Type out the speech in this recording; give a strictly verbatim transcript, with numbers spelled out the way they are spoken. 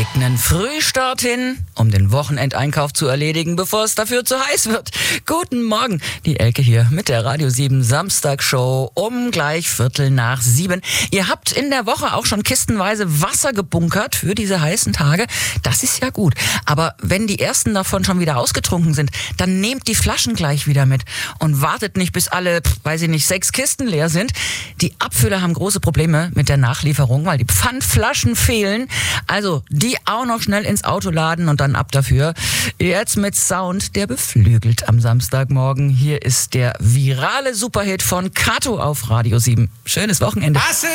legt einen Frühstart hin, um den Wochenendeinkauf zu erledigen, bevor es dafür zu heiß wird. Guten Morgen, die Elke hier mit der Radio sieben Samstagshow um gleich Viertel nach sieben. Ihr habt in der Woche auch schon kistenweise Wasser gebunkert für diese heißen Tage. Das ist ja gut. Aber wenn die ersten davon schon wieder ausgetrunken sind, dann nehmt die Flaschen gleich wieder mit und wartet nicht, bis alle, weiß ich nicht, sechs Kisten leer sind. Die Abfüller haben große Probleme mit der Nachlieferung, weil die Pfandflaschen fehlen. Also die auch noch schnell ins Auto laden und dann ab dafür. Jetzt mit Sound, der beflügelt am Samstagmorgen. Hier ist der virale Superhit von Kato auf Radio sieben. Schönes Wochenende.